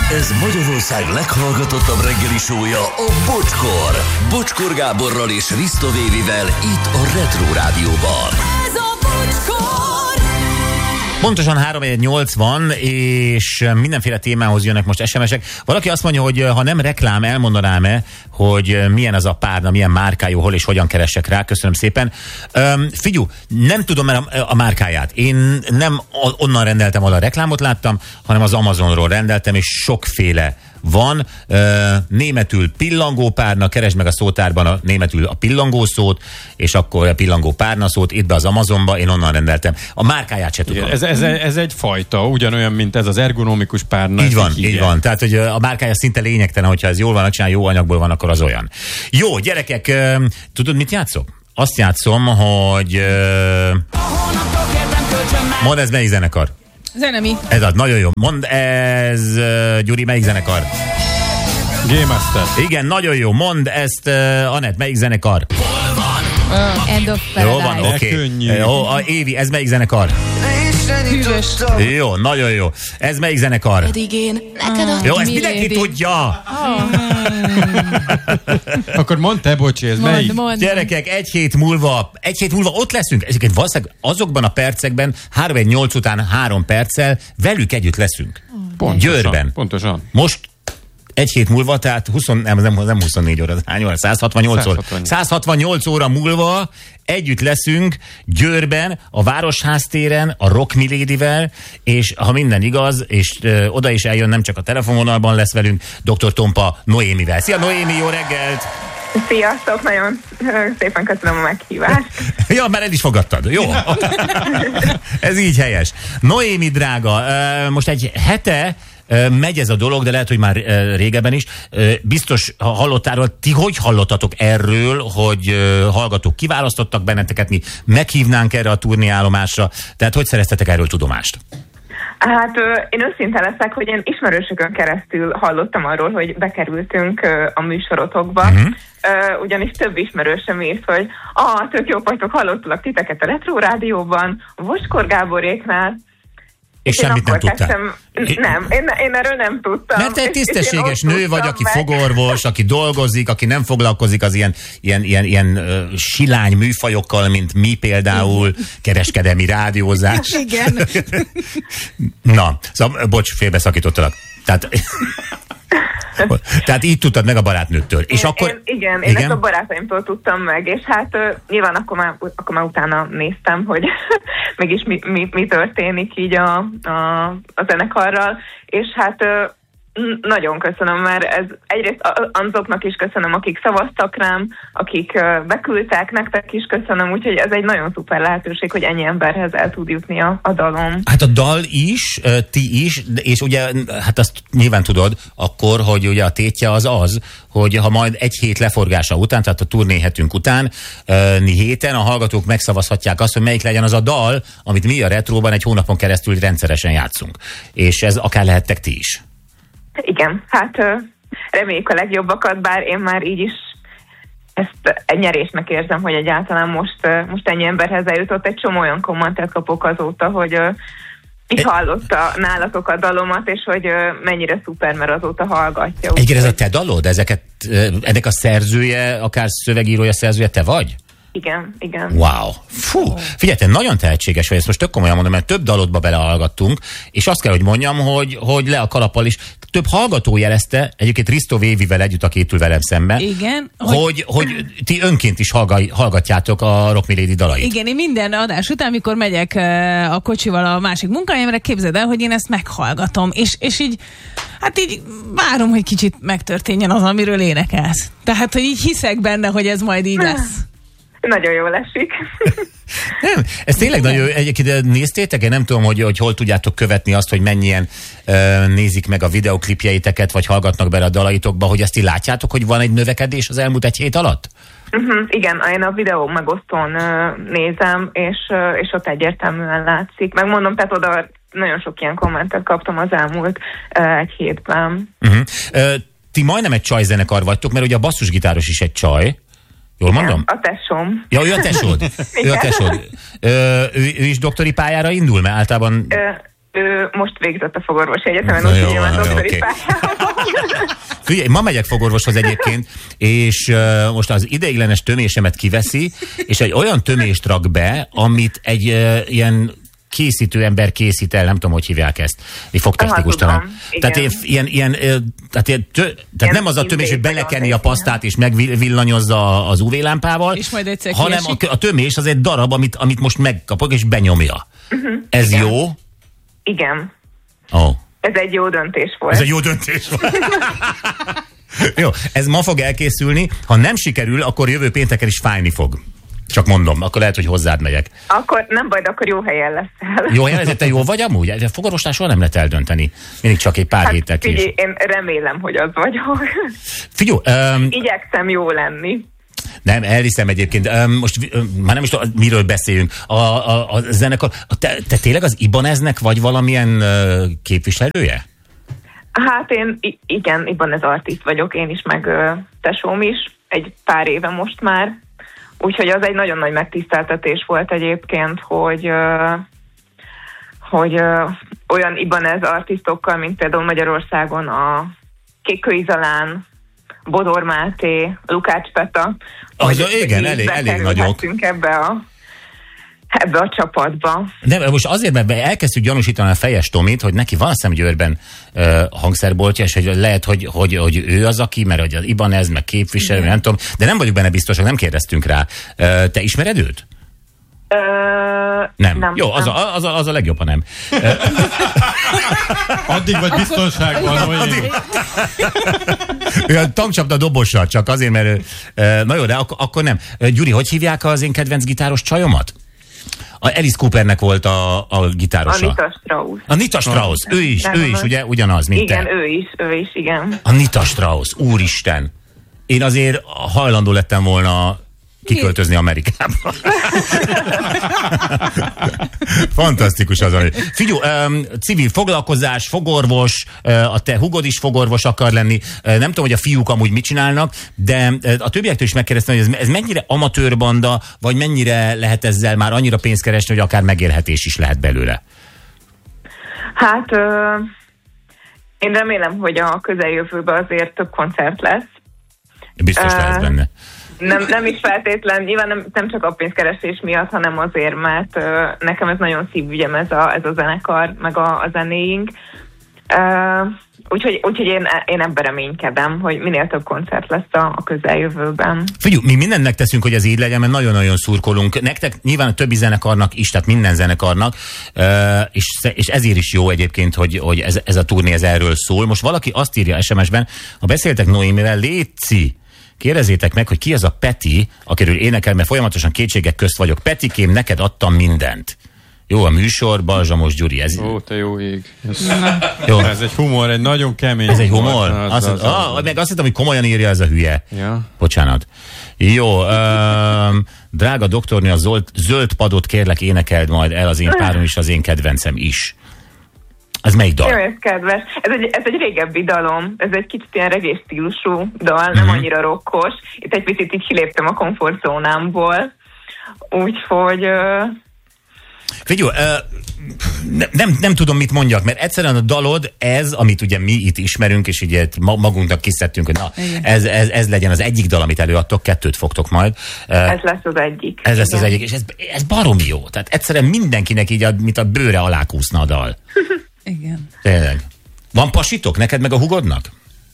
Ez Magyarország leghallgatottabb reggeli show-ja, a Bocskor. Bocskor Gáborral és Risto Vévivel itt a Retro Rádióban. Ez a Bocskor! Pontosan 3:80, és mindenféle témához jönnek most SMS-ek. Valaki azt mondja, hogy ha nem reklám, elmondanám-e, hogy milyen az a párna, milyen márkájú, hol és hogyan keressek rá. Köszönöm szépen. Figyú, nem tudom a márkáját. Én nem onnan rendeltem, ahol a reklámot láttam, hanem az Amazonról rendeltem, és sokféle van. Németül pillangópárna, keresd meg a szótárban németül a pillangószót, és akkor a pillangópárna szót, itt be az Amazonba, én onnan rendeltem. A márkáját se tudom. Ez egy fajta, ugyanolyan, mint ez az ergonomikus párna. Így van. Tehát, hogy a márkája szinte lényegtelen, hogyha ez jól van, csinál, jó anyagból van, akkor az olyan. Jó, gyerekek, tudod, mit játszok? Azt játszom, hogy mondd, ez melyik zenekar? Zenemi. Ez az, nagyon jó. Mondd, ez Gyuri, melyik zenekar? Game Master. Igen, nagyon jó. Mondd ezt, Anett, melyik zenekar? End of Paradise. Jó van, oké. Jó, Évi, ez melyik zenekar? Hűvös. Jó, nagyon jó. Ez melyik zenekar? Pedig én neked adtam Jó, ezt mindenki tudja. Akkor mondd te, bocsi, ez melyik? Mondd. Gyerekek, egy hét múlva ott leszünk. Ezeket valószínűleg azokban a percekben, 3:08 után 3 perccel velük együtt leszünk. Pontosan, Győrben. Pontosan. Most egy hét múlva, tehát nem 24 óra, hány óra? 168 óra. 168 óra múlva együtt leszünk Győrben, a Városház téren, a Rock Milédivel, és ha minden igaz, és oda is eljön, nem csak a telefonvonalban lesz velünk, Dr. Tompa Noémivel. Szia Noémi, jó reggelt! Sziasztok, nagyon szépen köszönöm a meghívást. Ja, már el is fogadtad. Jó. Ez így helyes. Noémi drága, most egy hete megy ez a dolog, de lehet, hogy már régebben is. Biztos hallottál, ti hogy hallottatok erről, hogy hallgatók kiválasztottak benneteket, mi meghívnánk erre a turnéállomásra, tehát hogy szereztetek erről tudomást? Hát én őszinte leszek, hogy én ismerősökön keresztül hallottam arról, hogy bekerültünk a műsorotokba, ugyanis több ismerősöm írt, hogy tök jó vagytok, hallottalak titeket a Retro Rádióban, a Bocskor Gáboréknál. És semmit nem tudtál? Én erről nem tudtam. Mert te egy tisztességes nő vagy, aki fogorvos, aki dolgozik, aki nem foglalkozik az ilyen silány műfajokkal, mint mi például, kereskedelmi rádiózás. Igen. Na, szóval, bocs, félbeszakítottalak. Tehát így tudtad meg a barátnőttől. És akkor... Én ezt a barátaimtól tudtam meg, és hát nyilván akkor már utána néztem, hogy mégis mi történik így a zenekarral, és hát nagyon köszönöm, mert ez egyrészt azoknak is köszönöm, akik szavaztak rám, akik beküldtek, nektek is köszönöm, úgyhogy ez egy nagyon szuper lehetőség, hogy ennyi emberhez el tud jutni a dalom. Hát a dal is, ti is, és ugye, hát azt nyilván tudod akkor, hogy ugye a tétje az, hogy ha majd egy hét leforgása után, tehát a turnéhetünk utáni héten a hallgatók megszavazhatják azt, hogy melyik legyen az a dal, amit mi a Retróban egy hónapon keresztül rendszeresen játszunk. És ez akár lehettek ti is. Igen, hát reméljük a legjobbakat, bár én már így is ezt egy nyerésnek érzem, hogy egyáltalán most ennyi emberhez eljutott. Egy csomó olyan kommentet kapok azóta, hogy itt hallotta nálatok a dalomat, és hogy mennyire szuper, mert azóta hallgatja. Egyébként ez a te dalod? Ennek a szerzője, akár szövegírója, szerzője te vagy? Igen. Wow. Fú, figyelj, te nagyon tehetséges vagy, ezt most tök komolyan mondom, mert több dalodba belehallgattunk, és azt kell, hogy mondjam, hogy le a kalappal is. Több hallgató jelezte, egyébként Risto Vévivel együtt, aki itt ül velem szembe, igen, hogy ti önként is hallgatjátok a Rock Milady dalait. Igen, én minden adás után, amikor megyek a kocsival a másik munkahelyemre, képzeld el, hogy én ezt meghallgatom, és így várom, hogy kicsit megtörténjen az, amiről énekelsz. Tehát, hogy így hiszek benne, hogy ez majd így lesz. Nagyon jól esik. Nem, ez tényleg nagyon jó. Egyébként néztétek? Én nem tudom, hogy hol tudjátok követni azt, hogy mennyien nézik meg a videoklipjeiteket, vagy hallgatnak bele a dalaitokba, hogy ezt így látjátok, hogy van egy növekedés az elmúlt egy hét alatt? Igen, én a videó megosztón nézem, és ott egyértelműen látszik. Megmondom, tehát oda nagyon sok ilyen kommentet kaptam az elmúlt egy hétben. Ti majdnem egy csajzenekar vagytok, mert ugye a basszusgitáros is egy csaj. Jól mondom? A tesóm. Ja, ő a tesód. Ő is doktori pályára indul, mert általában... Ő most végzett a fogorvosi egyetemen, Na úgyhogy jó, már jó, doktori oké. pályában. Figyelj, ma megyek fogorvoshoz egyébként, és most az ideiglenes tömésemet kiveszi, és egy olyan tömést rak be, amit egy ilyen készítő ember készít el, nem tudom, hogy hívják ezt. Egy fogtechnikus talán. Tehát tehát nem az a tömés, hogy belekenni a pasztát és megvillanyozza az UV-lámpával, És majd egyszer hanem kiesik. a tömés az egy darab, amit most megkapok és benyomja. Ez igen. jó? Igen. Oh. Ez egy jó döntés volt. Ez egy jó döntés volt. Jó, ez ma fog elkészülni. Ha nem sikerül, akkor jövő pénteken is fájni fog. Csak mondom, akkor lehet, hogy hozzád megyek. Akkor nem baj, de akkor jó helyen leszel. Jó helyen, te jó vagy amúgy? A fogorvosnál soha nem lehet eldönteni. Mindig csak egy pár héttel később. Figyelj, én remélem, hogy az vagyok. Figyelj, Igyekszem jó lenni. nem, elhiszem egyébként. Most már nem is tudom, miről beszéljünk. A zenekar, te tényleg az Ibaneznek vagy valamilyen képviselője? Hát én igen, Ibanez artist vagyok, én is, meg tesóm is. Egy pár éve most már. Úgyhogy az egy nagyon nagy megtiszteltetés volt egyébként, hogy olyan Ibanez artistokkal, mint például Magyarországon a Kékkő Izalán, Bodor Máté, Lukács Peta. Igen, elég nagyok. Ebbe a csapatba. Nem, most azért, mert elkezdtük gyanúsítani a Fejes Tomit, hogy neki van Szemgyőrben hangszerboltja, és hogy lehet, hogy ő az, aki, mert hogy az Ibanez, meg képviselő, nem tudom, de nem vagyok benne biztosak, nem kérdeztünk rá. Te ismered őt? Nem. Jó, az a legjobb, ha nem. Addig vagy biztonságban, hogy... Olyan tankcsapda dobossal, csak azért, mert... Na jó, de akkor nem. Gyuri, hogy hívják az én kedvenc gitáros csajomat? A Alice Coopernek volt a gitárosa. Anita Strauss. Anita Strauss, ő is, ugye ugyanaz, mint igen, te. ő is, igen. Anita Strauss, úristen. Én azért hajlandó lettem volna kiköltözni Amerikába. Fantasztikus az, ami. Figyelj, civil foglalkozás, fogorvos, a te hugod is fogorvos akar lenni. Nem tudom, hogy a fiúk amúgy mit csinálnak, de a többiektől is megkérdeztem, hogy ez mennyire amatőrbanda, vagy mennyire lehet ezzel már annyira pénzt keresni, hogy akár megélhetés is lehet belőle. Hát én remélem, hogy a közeljövőben azért több koncert lesz. Biztos lehet benne. Nem is feltétlen, nyilván nem csak a pénzkeresés miatt, hanem azért, mert nekem ez nagyon szívügyem ez a zenekar, meg a zenéink. Úgyhogy én ebben reménykedem, hogy minél több koncert lesz a közeljövőben. Figyelj, mi mindent teszünk, hogy ez így legyen, mert nagyon-nagyon szurkolunk. Nektek nyilván a többi zenekarnak is, tehát minden zenekarnak, és ezért is jó egyébként, hogy ez a turné ez erről szól. Most valaki azt írja SMS-ben, ha beszéltek Noémivel, léci, kérdezzétek meg, hogy ki az a Peti, akiről énekel, mert folyamatosan kétségek közt vagyok. Petikém, neked adtam mindent. Jó a műsor, Balzsamos Gyuri. Ó, te jó ég. Jó. Ez egy humor, egy nagyon kemény Ez egy humor? Meg azt hittem, hogy komolyan írja ez a hülye. Ja. Bocsánat. Jó, drága doktornő, a zöld padot kérlek énekeld majd el, az én párom is, az én kedvencem is. Ez melyik dal? Jó, ez kedves. Ez egy régebbi dalom. Ez egy kicsit ilyen reggae stílusú dal, nem annyira rokkos. Itt egy picit így kiléptem a komfortzónámból. Úgyhogy... Figyelj, nem tudom, mit mondjak, mert egyszerűen a dalod, ez, amit ugye mi itt ismerünk, és ugye magunknak kiszedtünk, hogy na, ez legyen az egyik dal, amit előadtok, 2 fogtok majd. Ez lesz az egyik. Ez lesz az egyik, és ez baromi jó. Tehát egyszerűen mindenkinek így, mint a bőre alá kúszna a dal. Igen. Tényleg. Van pasitok neked meg a hugodnak?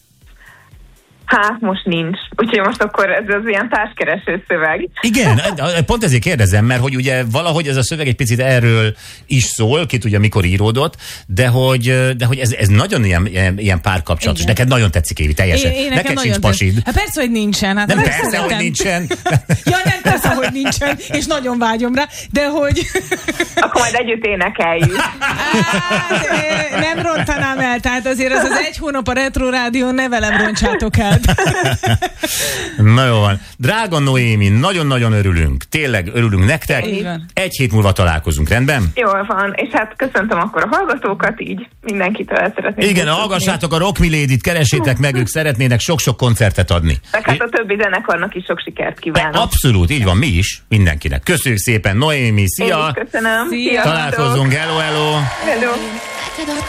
Hát most nincs. Úgyhogy most akkor ez az ilyen társkereső szöveg. Igen, pont ezért kérdezem, mert hogy ugye valahogy ez a szöveg egy picit erről is szól, ki tudja mikor íródott, de hogy ez nagyon ilyen párkapcsolatos. Igen. Neked nagyon tetszik, Évi, teljesen. Neked sincs pasid. Hát persze, hogy nincsen. Hát Nem persze, szeretem. hogy nincsen. Ja, nem persze, hogy nincsen, és nagyon vágyom rá, de hogy... Akkor majd együtt énekeljük. Nem rontanám el, tehát azért az 1 hónap a Retro Rádión, ne velem roncsátok el. tőled. Na jó van. Drága Noémi, nagyon-nagyon örülünk. Tényleg örülünk nektek. Így van. 1 hét múlva találkozunk, rendben? Jól van, és hát köszöntöm akkor a hallgatókat, így mindenkitől el szeretném. Igen, köszönni. hallgassátok a Rock Milédit, keresétek meg, ők szeretnének sok-sok koncertet adni. Meg hát a többi zenekarnak is sok sikert kívánok. Abszolút, így van, mi is, mindenkinek. Köszönjük szépen, Noémi, Én szia! is köszönöm. Szia. Sziasztok. Találkozunk, hello, hello! Hello. Neked a